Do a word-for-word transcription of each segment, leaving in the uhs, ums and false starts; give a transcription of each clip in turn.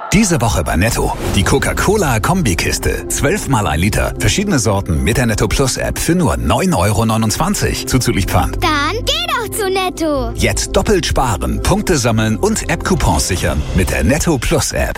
Diese Woche bei Netto. Die Coca-Cola-Kombikiste. zwölf mal ein Liter. Verschiedene Sorten mit der Netto Plus App für nur neun Euro neunundzwanzig. Zuzüglich Pfand. Dann geh doch zu Netto. Jetzt doppelt sparen, Punkte sammeln und App-Coupons sichern mit der Netto Plus App.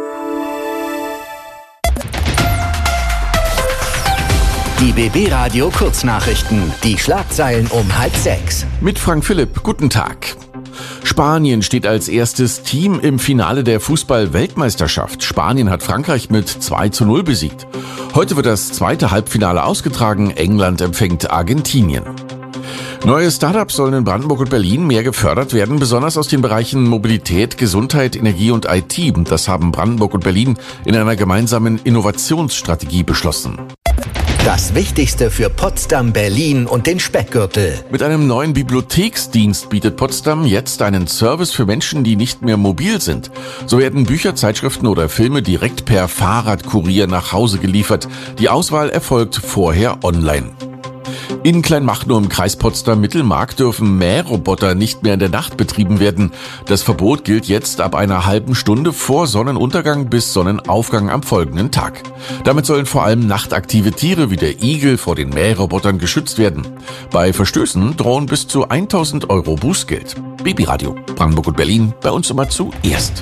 Die B B-Radio Kurznachrichten. Die Schlagzeilen um halb sechs. Mit Frank Philipp. Guten Tag. Spanien steht als erstes Team im Finale der Fußball-Weltmeisterschaft. Spanien hat Frankreich mit zwei zu null besiegt. Heute wird das zweite Halbfinale ausgetragen. England empfängt Argentinien. Neue Startups sollen in Brandenburg und Berlin mehr gefördert werden, besonders aus den Bereichen Mobilität, Gesundheit, Energie und I T. Das haben Brandenburg und Berlin in einer gemeinsamen Innovationsstrategie beschlossen. Das Wichtigste für Potsdam, Berlin und den Speckgürtel. Mit einem neuen Bibliotheksdienst bietet Potsdam jetzt einen Service für Menschen, die nicht mehr mobil sind. So werden Bücher, Zeitschriften oder Filme direkt per Fahrradkurier nach Hause geliefert. Die Auswahl erfolgt vorher online. In Kleinmachnow im Kreis Potsdam-Mittelmark dürfen Mähroboter nicht mehr in der Nacht betrieben werden. Das Verbot gilt jetzt ab einer halben Stunde vor Sonnenuntergang bis Sonnenaufgang am folgenden Tag. Damit sollen vor allem nachtaktive Tiere wie der Igel vor den Mährobotern geschützt werden. Bei Verstößen drohen bis zu tausend Euro Bußgeld. Babyradio, Brandenburg und Berlin, bei uns immer zuerst.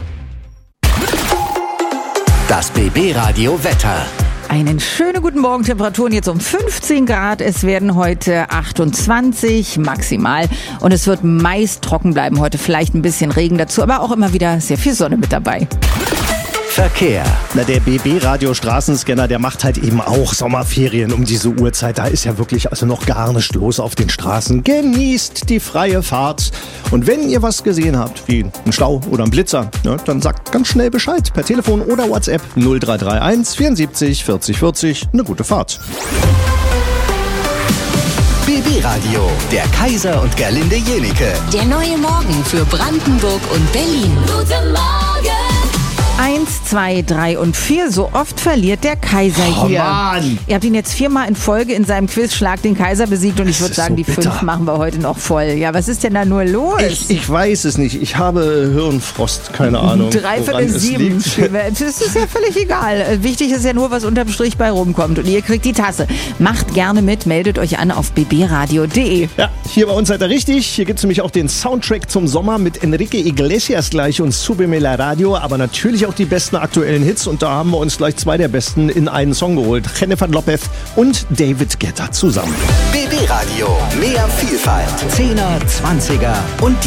Das B B-Radio Wetter. Einen schönen guten Morgen, Temperaturen jetzt um fünfzehn Grad. Es werden heute achtundzwanzig maximal und es wird meist trocken bleiben. Heute vielleicht ein bisschen Regen dazu, aber auch immer wieder sehr viel Sonne mit dabei. Verkehr. Na, der B B-Radio-Straßenscanner, der macht halt eben auch Sommerferien um diese Uhrzeit. Da ist ja wirklich also noch gar nichts los auf den Straßen. Genießt die freie Fahrt. Und wenn ihr was gesehen habt, wie ein Stau oder ein Blitzer, ne, dann sagt ganz schnell Bescheid per Telefon oder WhatsApp null drei drei eins vierundsiebzig vierzig vierzig. Eine gute Fahrt. B B-Radio, der Kaiser und Gerlinde Jenike. Der neue Morgen für Brandenburg und Berlin. Guten Morgen. Eins, zwei, drei und vier. So oft verliert der Kaiser Oh hier. Mann. Ihr habt ihn jetzt viermal in Folge in seinem Quiz Schlag den Kaiser besiegt und ich würde ist sagen, so die bitter. fünf machen wir heute noch voll. Ja, was ist denn da nur los? Ich, ich weiß es nicht. Ich habe Hirnfrost, keine Ahnung. woran Dreiviertel es sieben. liegt. Das ist ja völlig egal. Wichtig ist ja nur, was unterm Strich bei rumkommt. Und ihr kriegt die Tasse. Macht gerne mit, meldet euch an auf b b radio punkt d e. Ja, hier bei uns seid ihr richtig. Hier gibt es nämlich auch den Soundtrack zum Sommer mit Enrique Iglesias gleich und Súbeme la Radio, aber natürlich auch die besten aktuellen Hits und da haben wir uns gleich zwei der besten in einen Song geholt. Jennifer Lopez und David Guetta zusammen. B B-Radio, mehr Vielfalt. Zehner, Zwanziger und